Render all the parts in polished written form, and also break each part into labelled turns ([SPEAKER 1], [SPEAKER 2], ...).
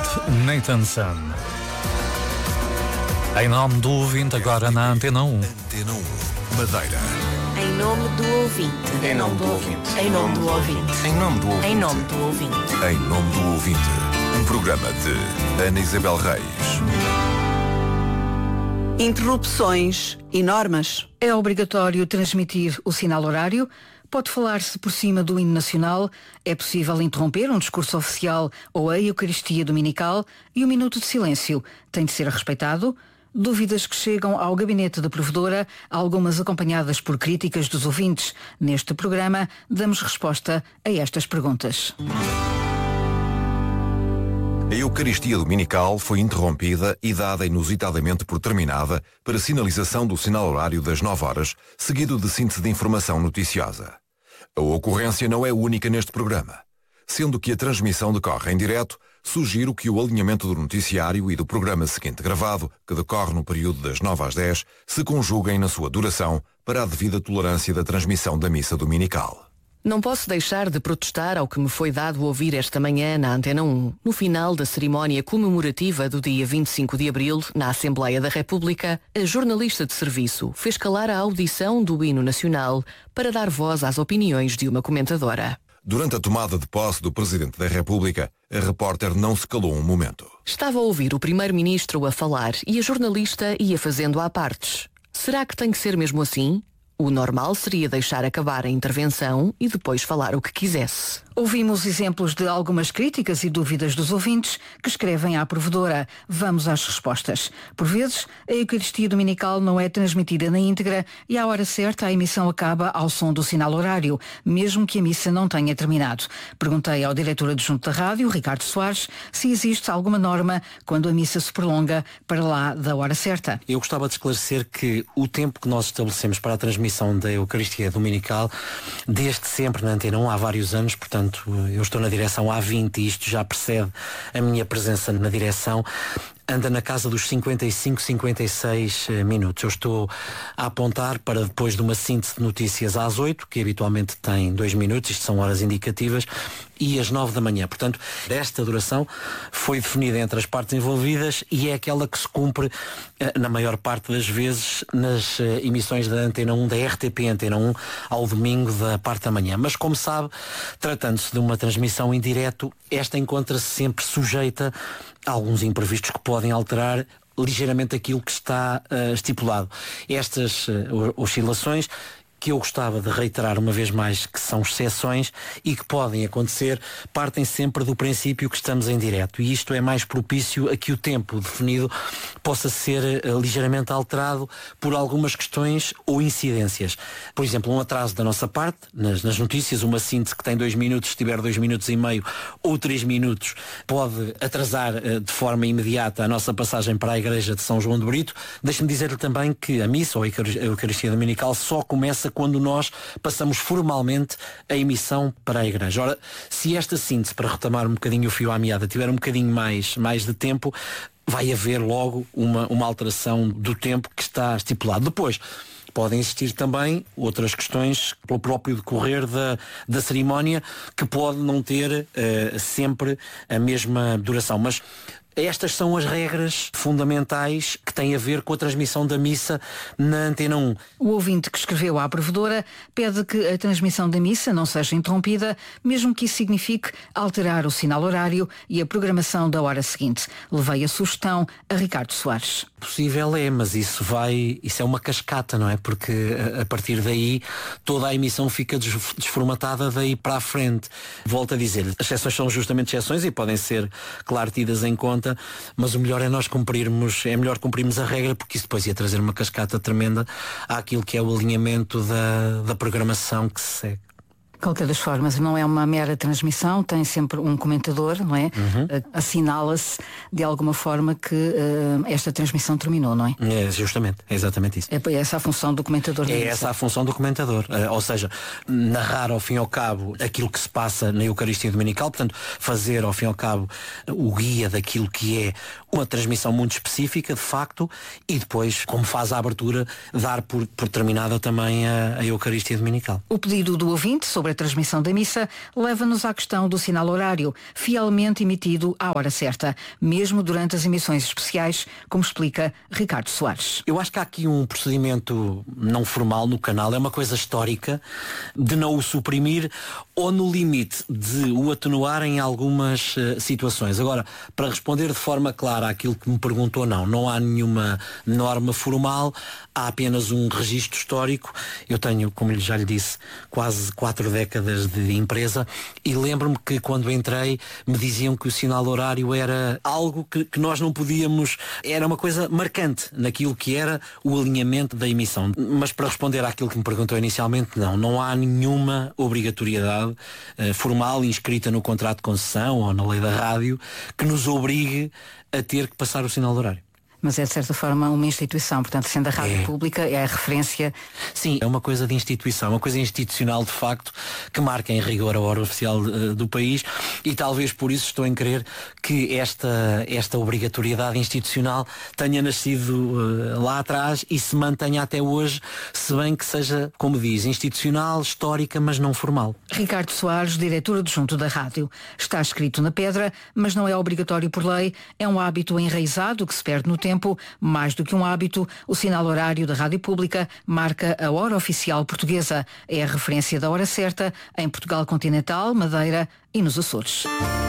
[SPEAKER 1] Nathan Sun. Em nome do ouvinte, agora na Antena 1.
[SPEAKER 2] Antena 1, Madeira.
[SPEAKER 3] Em nome do ouvinte.
[SPEAKER 2] Em nome do ouvinte.
[SPEAKER 3] Em nome do ouvinte.
[SPEAKER 2] Em nome do ouvinte.
[SPEAKER 3] Em nome do ouvinte.
[SPEAKER 2] Em nome do ouvinte. Um programa de Ana Isabel Reis.
[SPEAKER 4] Interrupções e normas.
[SPEAKER 5] É obrigatório transmitir o sinal horário? Pode falar-se por cima do hino nacional? É possível interromper um discurso oficial ou a Eucaristia Dominical? E o minuto de silêncio tem de ser respeitado? Dúvidas que chegam ao gabinete da provedora, algumas acompanhadas por críticas dos ouvintes. Neste programa, damos resposta a estas perguntas.
[SPEAKER 2] A Eucaristia Dominical foi interrompida e dada inusitadamente por terminada para sinalização do sinal horário das 9 horas, seguido de síntese de informação noticiosa. A ocorrência não é única neste programa. Sendo que a transmissão decorre em direto, sugiro que o alinhamento do noticiário e do programa seguinte gravado, que decorre no período das 9 às 10, se conjuguem na sua duração para a devida tolerância da transmissão da missa dominical.
[SPEAKER 6] Não posso deixar de protestar ao que me foi dado ouvir esta manhã na Antena 1, no final da cerimónia comemorativa do dia 25 de abril, na Assembleia da República, a jornalista de serviço fez calar a audição do hino nacional para dar voz às opiniões de uma comentadora.
[SPEAKER 2] Durante a tomada de posse do Presidente da República, a repórter não se calou um momento.
[SPEAKER 6] Estava a ouvir o Primeiro-Ministro a falar e a jornalista ia fazendo à partes. Será que tem que ser mesmo assim? O normal seria deixar acabar a intervenção e depois falar o que quisesse.
[SPEAKER 5] Ouvimos exemplos de algumas críticas e dúvidas dos ouvintes que escrevem à provedora. Vamos às respostas. Por vezes, a Eucaristia Dominical não é transmitida na íntegra e à hora certa a emissão acaba ao som do sinal horário, mesmo que a missa não tenha terminado. Perguntei ao diretor adjunto da rádio, Ricardo Soares, se existe alguma norma quando a missa se prolonga para lá da hora certa.
[SPEAKER 7] Eu gostava de esclarecer que o tempo que nós estabelecemos para a transmissão da Eucaristia Dominical, desde sempre na Antena 1, há vários anos, portanto, eu estou na direção há 20 e isto já precede a minha presença na direção, anda na casa dos 55, 56 minutos. Eu estou a apontar para depois de uma síntese de notícias às 8, que habitualmente tem 2 minutos, isto são horas indicativas, e às 9 da manhã. Portanto, esta duração foi definida entre as partes envolvidas e é aquela que se cumpre, na maior parte das vezes, nas emissões da Antena 1, da RTP Antena 1, ao domingo da parte da manhã. Mas, como sabe, tratando-se de uma transmissão em direto, esta encontra-se sempre sujeita a alguns imprevistos que podem alterar ligeiramente aquilo que está estipulado. Estas oscilações, que eu gostava de reiterar uma vez mais que são exceções e que podem acontecer, partem sempre do princípio que estamos em direto, e isto é mais propício a que o tempo definido possa ser ligeiramente alterado por algumas questões ou incidências. Por exemplo, um atraso da nossa parte, nas notícias, uma síntese que tem 2 minutos, se tiver 2 minutos e meio ou 3 minutos, pode atrasar de forma imediata a nossa passagem para a Igreja de São João de Brito. Deixe-me dizer-lhe também que a missa ou a Eucaristia Dominical só começa quando nós passamos formalmente a emissão para a Igreja. Ora, se esta síntese, para retomar um bocadinho o fio à meada, tiver um bocadinho mais de tempo, vai haver logo uma alteração do tempo que está estipulado. Depois, podem existir também outras questões pelo próprio decorrer da cerimónia que pode não ter sempre a mesma duração. Mas estas são as regras fundamentais que têm a ver com a transmissão da missa na Antena 1.
[SPEAKER 5] O ouvinte que escreveu à provedora pede que a transmissão da missa não seja interrompida, mesmo que isso signifique alterar o sinal horário e a programação da hora seguinte. Levei a sugestão a Ricardo Soares.
[SPEAKER 7] Possível é, mas isso é uma cascata, não é? Porque a partir daí toda a emissão fica desformatada daí para a frente. Volto a dizer, as exceções são justamente exceções e podem ser, claro, tidas em conta, mas o melhor é nós cumprirmos a regra, porque isso depois ia trazer uma cascata tremenda àquilo que é o alinhamento da programação que se segue.
[SPEAKER 5] De qualquer das formas, não é uma mera transmissão, tem sempre um comentador, não é? Assinala-se de alguma forma que esta transmissão terminou, não é?
[SPEAKER 7] É, justamente, é exatamente isso.
[SPEAKER 5] É essa a função do comentador.
[SPEAKER 7] É essa a função do comentador, ou seja, narrar ao fim e ao cabo aquilo que se passa na Eucaristia Dominical, portanto, fazer ao fim e ao cabo o guia daquilo que é uma transmissão muito específica, de facto, e depois, como faz a abertura, dar por terminada também a Eucaristia Dominical.
[SPEAKER 5] O pedido do ouvinte sobre a transmissão da missa leva-nos à questão do sinal horário, fielmente emitido à hora certa, mesmo durante as emissões especiais, como explica Ricardo Soares.
[SPEAKER 7] Eu acho que há aqui um procedimento não formal no canal, é uma coisa histórica, de não o suprimir ou no limite de o atenuar em algumas situações. Agora, para responder de forma clara àquilo que me perguntou, não há nenhuma norma formal, há apenas um registro histórico. Eu tenho, como já lhe disse, quase 4 décadas de empresa e lembro-me que quando entrei me diziam que o sinal horário era algo que nós não podíamos, era uma coisa marcante naquilo que era o alinhamento da emissão. Mas para responder àquilo que me perguntou inicialmente, não há nenhuma obrigatoriedade formal inscrita no contrato de concessão ou na lei da rádio que nos obrigue a ter que passar o sinal horário.
[SPEAKER 5] Mas é de certa forma uma instituição, portanto, sendo a rádio pública, é a referência.
[SPEAKER 7] Sim, é uma coisa de instituição, uma coisa institucional de facto, que marca em rigor a hora oficial do país, e talvez por isso estou em crer que esta obrigatoriedade institucional tenha nascido lá atrás e se mantenha até hoje, se bem que seja, como diz, institucional, histórica, mas não formal.
[SPEAKER 5] Ricardo Soares, diretor adjunto da rádio. Está escrito na pedra, mas não é obrigatório por lei, é um hábito enraizado que se perde no tempo. Mais do que um hábito, o sinal horário da rádio pública marca a hora oficial portuguesa. É a referência da hora certa em Portugal continental, Madeira e nos Açores.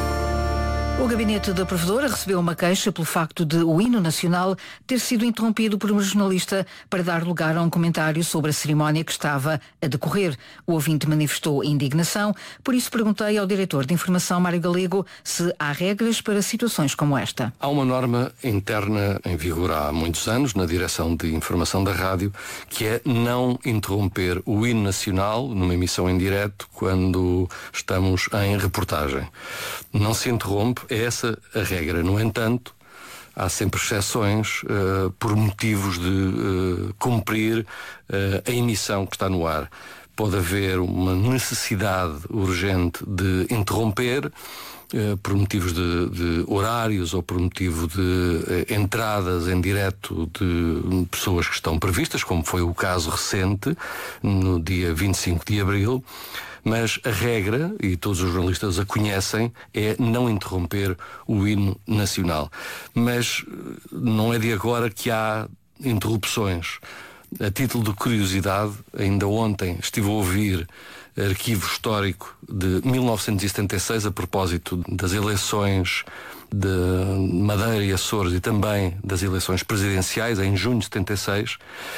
[SPEAKER 5] O gabinete da provedora recebeu uma queixa pelo facto de o hino nacional ter sido interrompido por um jornalista para dar lugar a um comentário sobre a cerimónia que estava a decorrer. O ouvinte manifestou indignação, por isso perguntei ao diretor de informação, Mário Galego, se há regras para situações como esta.
[SPEAKER 8] Há uma norma interna em vigor há muitos anos, na Direção de Informação da Rádio, que é não interromper o hino nacional numa emissão em direto quando estamos em reportagem. Não se interrompe. É essa a regra. No entanto, há sempre exceções por motivos de cumprir a emissão que está no ar. Pode haver uma necessidade urgente de interromper por motivos de horários ou por motivo de entradas em direto de pessoas que estão previstas, como foi o caso recente, no dia 25 de abril. Mas a regra, e todos os jornalistas a conhecem, é não interromper o hino nacional. Mas não é de agora que há interrupções. A título de curiosidade, ainda ontem estive a ouvir arquivo histórico de 1976 a propósito das eleições de Madeira e Açores e também das eleições presidenciais em junho de 76,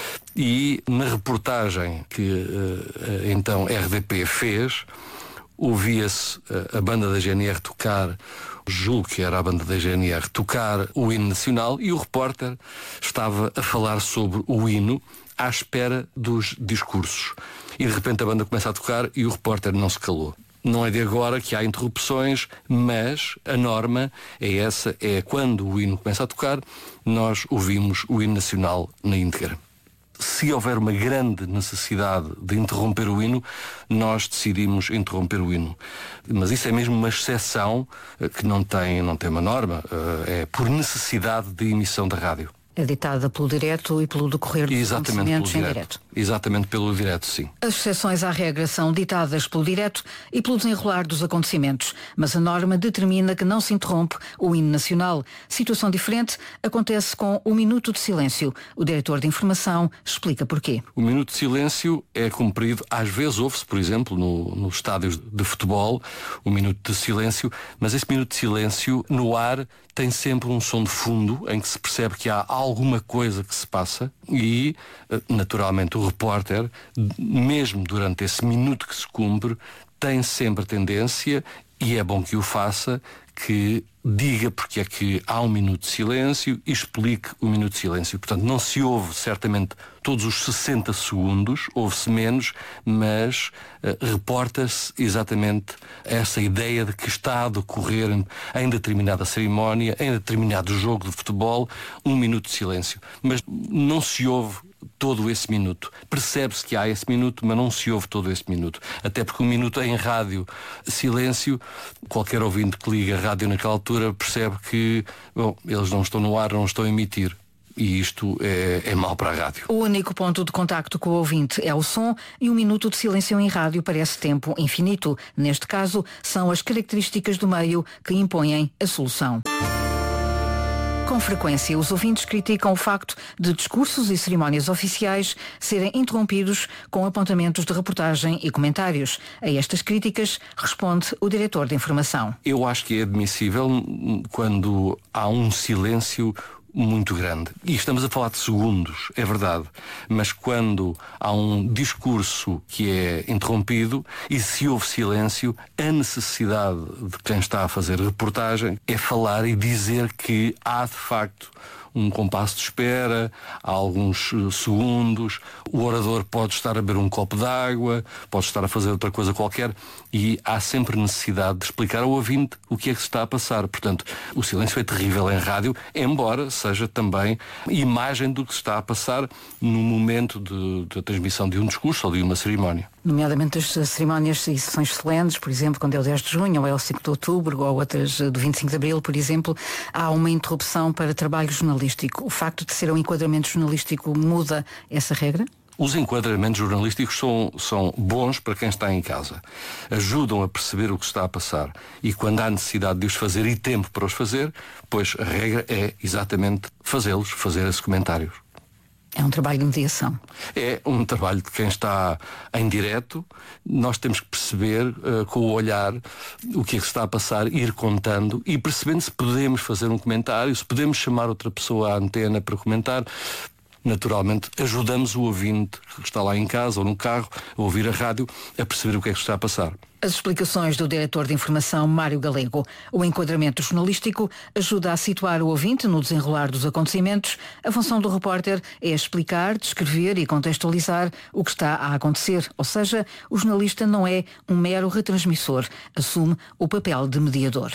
[SPEAKER 8] e na reportagem que então RDP fez, ouvia-se a banda da GNR tocar, julgo que era a banda da GNR, tocar o hino nacional, e o repórter estava a falar sobre o hino à espera dos discursos. E de repente a banda começa a tocar e o repórter não se calou. Não é de agora que há interrupções, mas a norma é essa, é quando o hino começa a tocar, nós ouvimos o hino nacional na íntegra. Se houver uma grande necessidade de interromper o hino, nós decidimos interromper o hino. Mas isso é mesmo uma exceção que não tem uma norma, é por necessidade de emissão da rádio.
[SPEAKER 5] É ditada pelo direto e pelo decorrer dos acontecimentos em direto.
[SPEAKER 8] Exatamente pelo direto, sim.
[SPEAKER 5] As exceções à regra são ditadas pelo direto e pelo desenrolar dos acontecimentos, mas a norma determina que não se interrompe o hino nacional. Situação diferente acontece com o minuto de silêncio. O diretor de informação explica porquê.
[SPEAKER 8] O minuto de silêncio é cumprido, às vezes ouve-se, por exemplo, nos estádios de futebol, o minuto de silêncio, mas esse minuto de silêncio no ar tem sempre um som de fundo em que se percebe que há alguma coisa que se passa e, naturalmente, o repórter, mesmo durante esse minuto que se cumpre, tem sempre a tendência, e é bom que o faça, que diga porque é que há um minuto de silêncio e explique o minuto de silêncio. Portanto, não se ouve certamente todos os 60 segundos, ouve-se menos, mas reporta-se exatamente essa ideia de que está a decorrer em determinada cerimónia, em determinado jogo de futebol, um minuto de silêncio. Mas não se ouve todo esse minuto. Percebe-se que há esse minuto, mas não se ouve todo esse minuto. Até porque um minuto em rádio, silêncio, qualquer ouvinte que liga a rádio naquela altura percebe que, bom, eles não estão no ar, não estão a emitir. e isto é mau para a rádio.
[SPEAKER 5] O único ponto de contacto com o ouvinte é o som e 1 minuto de silêncio em rádio parece tempo infinito. Neste caso, são as características do meio que impõem a solução. Com frequência, os ouvintes criticam o facto de discursos e cerimónias oficiais serem interrompidos com apontamentos de reportagem e comentários. A estas críticas responde o diretor de informação.
[SPEAKER 8] Eu acho que é admissível quando há um silêncio muito grande. E estamos a falar de segundos, é verdade. Mas quando há um discurso que é interrompido e se houve silêncio, a necessidade de quem está a fazer reportagem é falar e dizer que há de facto um compasso de espera, há alguns segundos, o orador pode estar a beber um copo de água, pode estar a fazer outra coisa qualquer e há sempre necessidade de explicar ao ouvinte o que é que se está a passar. Portanto, o silêncio é terrível em rádio, embora seja também imagem do que se está a passar no momento da transmissão de um discurso ou de uma cerimónia.
[SPEAKER 5] Nomeadamente as cerimónias e sessões solenes, por exemplo, quando é o 10 de junho, ou é o 5 de outubro, ou outras do 25 de abril, por exemplo, há uma interrupção para trabalho jornalístico. O facto de ser um enquadramento jornalístico muda essa regra?
[SPEAKER 8] Os enquadramentos jornalísticos são bons para quem está em casa. Ajudam a perceber o que está a passar. E quando há necessidade de os fazer e tempo para os fazer, pois a regra é exatamente fazê-los, fazer esses comentários.
[SPEAKER 5] É um trabalho de mediação.
[SPEAKER 8] É um trabalho de quem está em direto. Nós temos que perceber com o olhar o que é que se está a passar, ir contando e percebendo se podemos fazer um comentário, se podemos chamar outra pessoa à antena para comentar. Naturalmente, ajudamos o ouvinte que está lá em casa ou no carro a ouvir a rádio a perceber o que é que está a passar.
[SPEAKER 5] As explicações do diretor de informação, Mário Galego. O enquadramento jornalístico ajuda a situar o ouvinte no desenrolar dos acontecimentos. A função do repórter é explicar, descrever e contextualizar o que está a acontecer. Ou seja, o jornalista não é um mero retransmissor, assume o papel de mediador.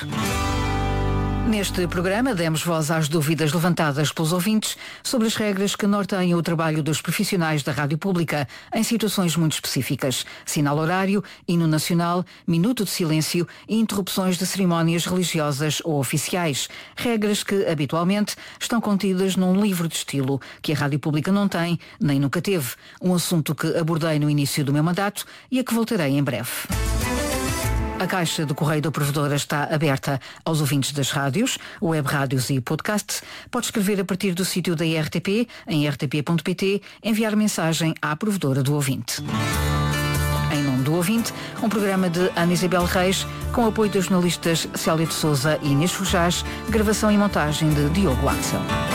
[SPEAKER 5] Neste programa demos voz às dúvidas levantadas pelos ouvintes sobre as regras que norteiam o trabalho dos profissionais da rádio pública em situações muito específicas. Sinal horário, hino nacional, minuto de silêncio e interrupções de cerimónias religiosas ou oficiais. Regras que, habitualmente, estão contidas num livro de estilo que a rádio pública não tem, nem nunca teve. Um assunto que abordei no início do meu mandato e a que voltarei em breve. A caixa do correio da provedora está aberta aos ouvintes das rádios, web rádios e podcasts. Pode escrever a partir do sítio da RTP, em rtp.pt, enviar mensagem à provedora do ouvinte. Em nome do ouvinte, um programa de Ana Isabel Reis, com apoio dos jornalistas Célia de Sousa e Inês Fujás, gravação e montagem de Diogo Axel.